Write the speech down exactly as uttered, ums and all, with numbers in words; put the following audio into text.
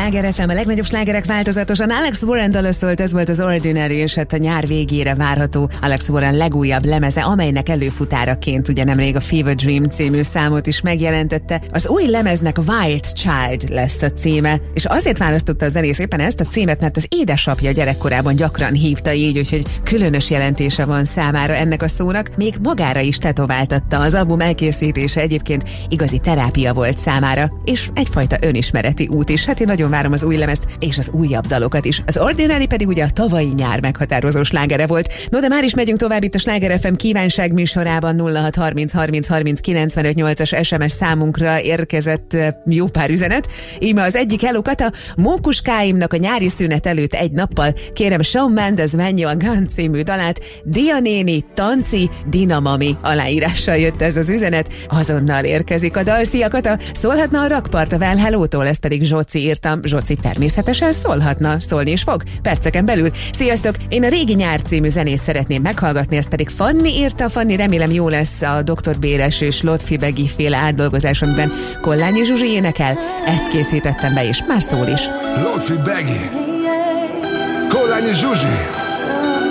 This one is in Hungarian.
Sláger ef em, a legnagyobb slágerek változatosan. Alex Warren-től szólt, ez volt az Ordinary, és hát a nyár végére várható Alex Warren legújabb lemeze, amelynek előfutáraként ugye nemrég a Fever Dream című számot is megjelentette. Az új lemeznek Wild Child lesz a címe, és azért választotta a zenész éppen ezt a címet, mert az édesapja gyerekkorában gyakran hívta így, úgyhogy különös jelentése van számára ennek a szónak, még magára is tetováltatta. Az album elkészítése egyébként igazi terápia volt számára, és egyfajta önismereti út is. Hát én nagyon várom az új lemezt, és az újabb dalokat is. Az Ordinary pedig ugye a tavalyi nyár meghatározó slágere volt. No, de már is megyünk tovább itt a Sláger ef em kívánság műsorában. Nulla hat harminc harminc harminc kilencvenöt nyolcas es em es számunkra érkezett jó pár üzenet. Íme az egyik: hello Kata, mókuskáimnak a nyári szünet előtt egy nappal kérem Shawn Mendes When You Are Gone című dalát. Dia néni, Tanci, Dinamami aláírással jött ez az üzenet. Azonnal érkezik a dal. Szia Kata, szólhatna a Rakpart a Well Hello-tól, ezt pedig Zsoci írtam. Zsoci természetesen szólhatna, szólni is fog perceken belül. Sziasztok, én a Régi Nyár című zenét szeretném meghallgatni, ezt pedig Fanni írta. Fanni, remélem jó lesz a doktor Béres és Lotfi Begi féle átdolgozás, amiben Kollányi Zsuzsi énekel. Ezt készítettem be, és már szól is. Lotfi Begi, Kollányi Zsuzsi.